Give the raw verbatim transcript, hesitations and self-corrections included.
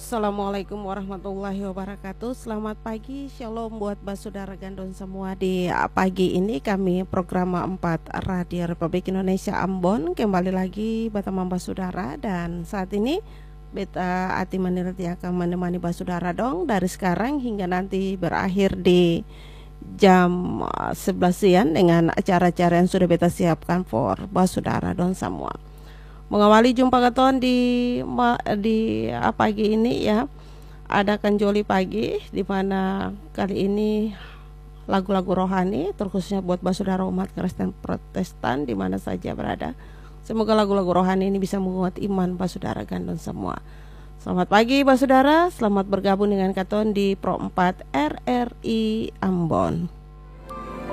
Assalamualaikum warahmatullahi wabarakatuh. Selamat pagi, shalom buat basudara gandon semua. Di uh, pagi ini kami program empat Radio Republik Indonesia Ambon kembali lagi bersama basudara, dan saat ini Beta Ati Manirti akan menemani basudara dong dari sekarang hingga nanti berakhir di jam uh, sebelas siang dengan acara-acara yang sudah Beta siapkan for basudara dong semua. Mengawali jumpa keton di di uh, pagi ini ya, ada Kanjoli pagi, di mana kali ini lagu-lagu rohani terkhususnya buat basudara umat Kristen Protestan di mana saja berada. Semoga lagu-lagu rohani ini bisa menguat iman basudara gandon semua. Selamat pagi basudara, selamat bergabung dengan keton di Pro empat R R I Ambon.